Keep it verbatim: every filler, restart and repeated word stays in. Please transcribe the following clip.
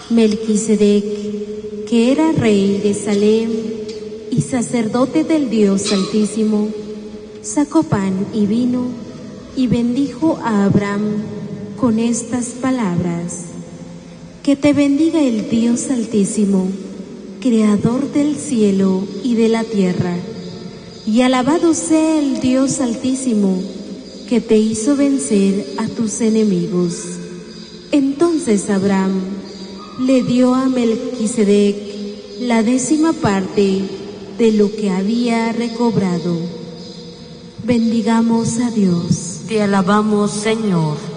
Melquisedec, que era rey de Salem y sacerdote del Dios Altísimo, sacó pan y vino y bendijo a Abraham con estas palabras: que te bendiga el Dios Altísimo, creador del cielo y de la tierra, y alabado sea el Dios Altísimo, que te hizo vencer a tus enemigos. Entonces Abraham le dio a Melquisedec la décima parte de lo que había recobrado. Bendigamos a Dios. Te alabamos, Señor.